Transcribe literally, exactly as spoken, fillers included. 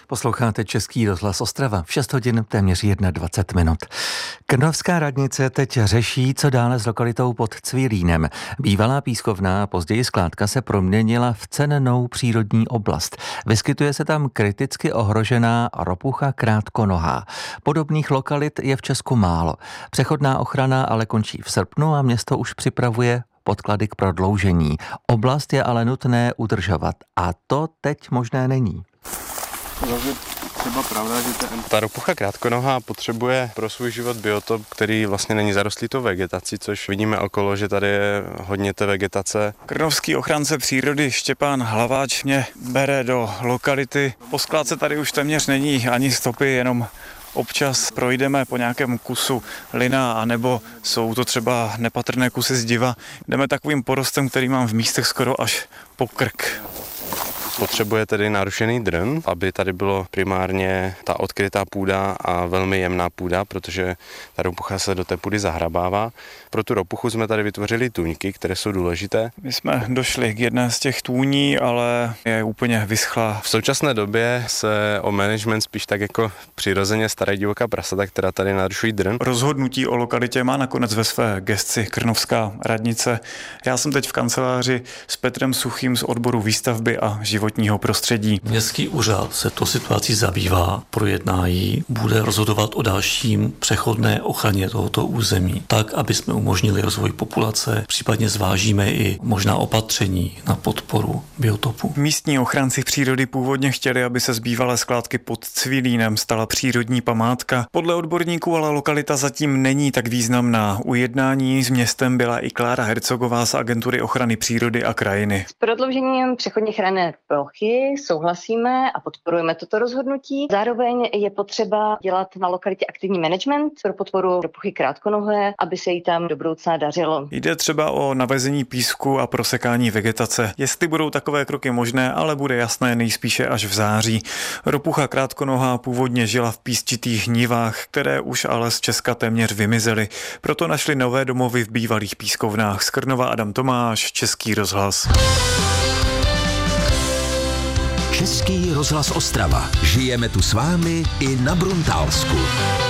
Posloucháte Český rozhlas Ostrava v šest hodin téměř dvacet jedna minut. Krnovská radnice teď řeší, co dále s lokalitou pod Cvilínem. Bývalá pískovna a později skládka se proměnila v cennou přírodní oblast. Vyskytuje se tam kriticky ohrožená ropucha krátkonohá. Podobných lokalit je v Česku málo. Přechodná ochrana ale končí v srpnu a město už připravuje podklady k prodloužení. Oblast je ale nutné udržovat a to teď možné není. Třeba pravda, že ten... Ta ropucha krátkonohá potřebuje pro svůj život biotop, který vlastně není zarostlý tou vegetací, což vidíme okolo, že tady je hodně té vegetace. Krnovský ochránce přírody Štěpán Hlaváč mě bere do lokality. Po skládce tady už téměř není ani stopy, jenom občas projdeme po nějakém kusu lina, anebo jsou to třeba nepatrné kusy zdiva. Jdeme takovým porostem, který mám v místech skoro až po krk. Potřebuje tedy narušený drn, aby tady bylo primárně ta odkrytá půda a velmi jemná půda, protože ta ropucha se do té půdy zahrabává. Pro tu ropuchu jsme tady vytvořili tůňky, které jsou důležité. My jsme došli k jedné z těch tůní, ale je úplně vyschlá. V současné době se o management spíš tak jako přirozeně starají divoká prasata, která tady narušují drn. Rozhodnutí o lokalitě má nakonec ve své gesci Krnovská radnice. Já jsem teď v kanceláři s Petrem Suchým z odboru výstavby a životního prostředí. Městský úřad se to situací zabývá, projedná ji, bude rozhodovat o dalším přechodné ochraně tohoto území, tak, aby jsme umožnili rozvoj populace, případně zvážíme i možná opatření na podporu biotopu. Místní ochránci přírody původně chtěli, aby se z bývalé skládky pod Cvilínem stala přírodní památka. Podle odborníků ale lokalita zatím není tak významná. U jednání s městem byla i Klára Hercogová z Agentury ochrany přírody a krajiny. S prodloužením přechodní chráněné plochy souhlasíme a podporujeme toto rozhodnutí. Zároveň je potřeba dělat na lokalitě aktivní management pro podporu ropuchy krátkonohé, aby se jí tam do budoucna dařilo. Jde třeba o navezení písku a prosekání vegetace. Jestli budou takové kroky možné, ale bude jasné nejspíše až v září. Ropucha krátkonohá původně žila v písčitých nivách, které už ale z Česka téměř vymizely. Proto našli nové domovy v bývalých pískovnách. Z Krnova Adam Tomáš, Český rozhlas. Český rozhlas Ostrava. Žijeme tu s vámi i na Bruntálsku.